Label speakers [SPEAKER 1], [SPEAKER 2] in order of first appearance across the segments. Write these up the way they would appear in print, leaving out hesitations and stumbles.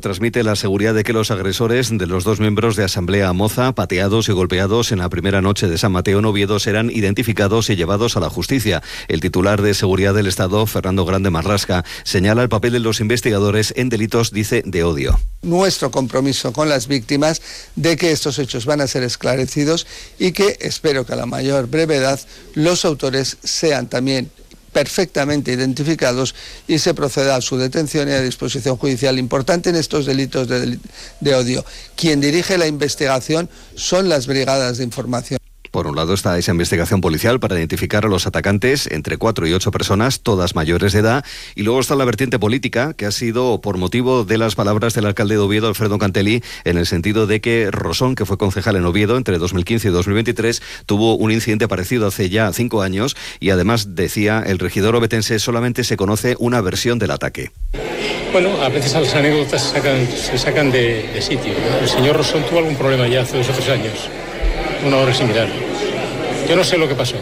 [SPEAKER 1] transmite la seguridad de que los agresores de los 2 miembros de Asamblea Moza, pateados y golpeados en la primera noche de San Mateo en Oviedo, serán identificados y llevados a la justicia. El titular de Seguridad del Estado, Fernando Grande Marlasca, señala el papel de los investigadores en delitos, dice, de odio.
[SPEAKER 2] Nuestro compromiso con las víctimas de que estos hechos van a ser esclarecidos y que espero que a la mayor brevedad los autores sean también perfectamente identificados y se proceda a su detención y a disposición judicial. Importante en estos delitos de odio. Quien dirige la investigación son las brigadas de información.
[SPEAKER 1] Por un lado está esa investigación policial para identificar a los atacantes, entre 4 y 8 personas, todas mayores de edad, y luego está la vertiente política, que ha sido por motivo de las palabras del alcalde de Oviedo, Alfredo Cantelli, en el sentido de que Rosón, que fue concejal en Oviedo entre 2015 y 2023, tuvo un incidente parecido hace ya 5 años, y además, decía el regidor ovetense, solamente se conoce una versión del ataque.
[SPEAKER 3] Bueno, a veces las anécdotas se sacan de sitio, ¿no? El señor Rosón tuvo algún problema ya hace 2 o 3 años, una hora similar. Yo no sé lo que pasó.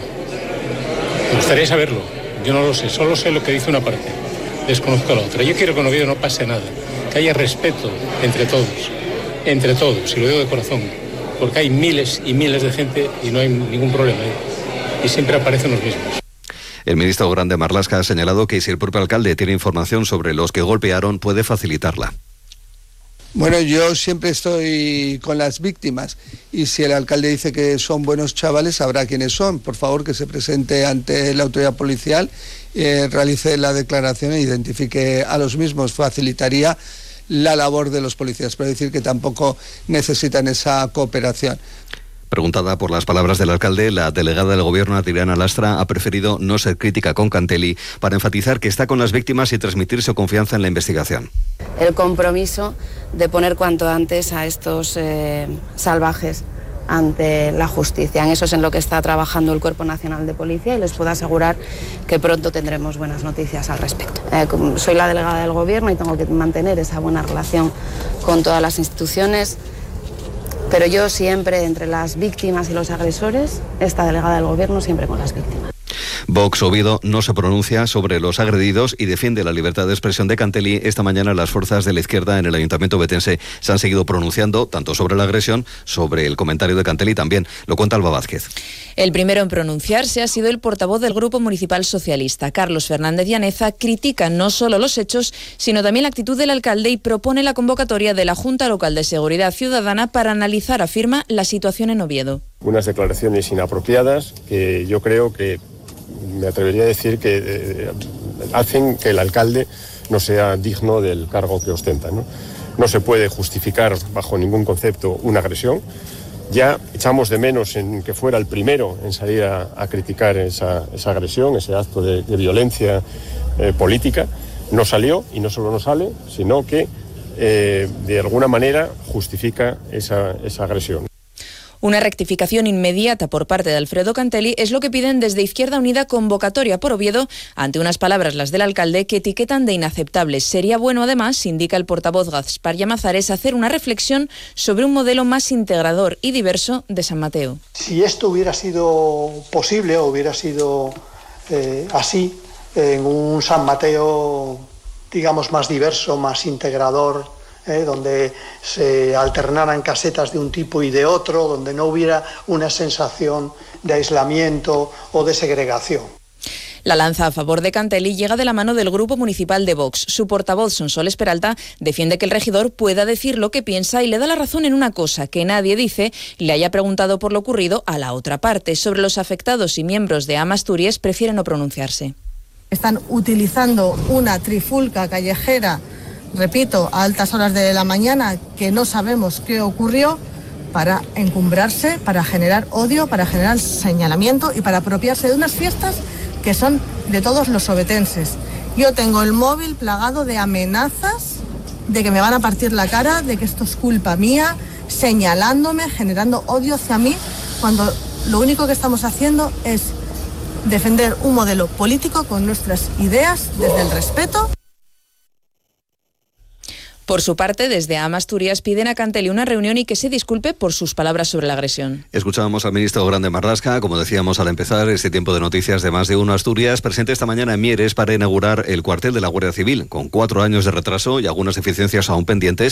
[SPEAKER 3] Me gustaría saberlo. Yo no lo sé. Solo sé lo que dice una parte. Desconozco la otra. Yo quiero que en Oviedo no pase nada. Que haya respeto entre todos. Entre todos. Y lo digo de corazón. Porque hay miles y miles de gente y no hay ningún problema. Y siempre aparecen los mismos.
[SPEAKER 1] El ministro Grande Marlasca ha señalado que si el propio alcalde tiene información sobre los que golpearon, puede facilitarla.
[SPEAKER 2] Bueno, yo siempre estoy con las víctimas y si el alcalde dice que son buenos chavales, sabrá quiénes son. Por favor, que se presente ante la autoridad policial, realice la declaración e identifique a los mismos. Facilitaría la labor de los policías, pero decir que tampoco necesitan esa cooperación.
[SPEAKER 1] Preguntada por las palabras del alcalde, la delegada del Gobierno, Adriana Lastra, ha preferido no ser crítica con Cantelli para enfatizar que está con las víctimas y transmitir su confianza en la investigación.
[SPEAKER 4] El compromiso de poner cuanto antes a estos salvajes ante la justicia. En eso es en lo que está trabajando el Cuerpo Nacional de Policía y les puedo asegurar que pronto tendremos buenas noticias al respecto. Soy la delegada del Gobierno y tengo que mantener esa buena relación con todas las instituciones. Pero yo siempre, entre las víctimas y los agresores, esta delegada del Gobierno siempre con las víctimas.
[SPEAKER 1] Vox Oviedo no se pronuncia sobre los agredidos y defiende la libertad de expresión de Cantelli. Esta mañana las fuerzas de la izquierda en el Ayuntamiento ovetense se han seguido pronunciando tanto sobre la agresión, sobre el comentario de Cantelli también. Lo cuenta Alba Vázquez.
[SPEAKER 5] El primero en pronunciarse ha sido el portavoz del Grupo Municipal Socialista, Carlos Fernández Llaneza. Critica no solo los hechos, sino también la actitud del alcalde y propone la convocatoria de la Junta Local de Seguridad Ciudadana para analizar, afirma, la situación en Oviedo.
[SPEAKER 6] Unas declaraciones inapropiadas que yo creo que me atrevería a decir que hacen que el alcalde no sea digno del cargo que ostenta, ¿no? No se puede justificar bajo ningún concepto una agresión. Ya echamos de menos en que fuera el primero en salir a criticar esa agresión, ese acto de violencia política. No salió y no solo no sale, sino que de alguna manera justifica esa agresión.
[SPEAKER 5] Una rectificación inmediata por parte de Alfredo Cantelli es lo que piden desde Izquierda Unida, convocatoria por Oviedo, ante unas palabras, las del alcalde, que etiquetan de inaceptables. Sería bueno, además, indica el portavoz Gaspar Llamazares, hacer una reflexión sobre un modelo más integrador y diverso de San Mateo.
[SPEAKER 7] Si esto hubiera sido posible o hubiera sido así, en un San Mateo, digamos, más diverso, más integrador, donde se alternaran casetas de un tipo y de otro, donde no hubiera una sensación de aislamiento o de segregación.
[SPEAKER 5] La lanza a favor de Cantelli llega de la mano del Grupo Municipal de Vox. Su portavoz, Sonsoles Peralta, defiende que el regidor pueda decir lo que piensa y le da la razón en una cosa, que nadie dice le haya preguntado por lo ocurrido a la otra parte. Sobre los afectados y miembros de Amasturias prefiere no pronunciarse.
[SPEAKER 8] Están utilizando una trifulca callejera, repito, a altas horas de la mañana, que no sabemos qué ocurrió, para encumbrarse, para generar odio, para generar señalamiento y para apropiarse de unas fiestas que son de todos los ovetenses. Yo tengo el móvil plagado de amenazas de que me van a partir la cara, de que esto es culpa mía, señalándome, generando odio hacia mí, cuando lo único que estamos haciendo es defender un modelo político con nuestras ideas desde el respeto.
[SPEAKER 5] Por su parte, desde Amasturias piden a Cantelli una reunión y que se disculpe por sus palabras sobre la agresión.
[SPEAKER 1] Escuchábamos al ministro Grande Marlasca, como decíamos al empezar este tiempo de noticias de Más de Uno Asturias, presente esta mañana en Mieres para inaugurar el cuartel de la Guardia Civil, con 4 años de retraso y algunas deficiencias aún pendientes.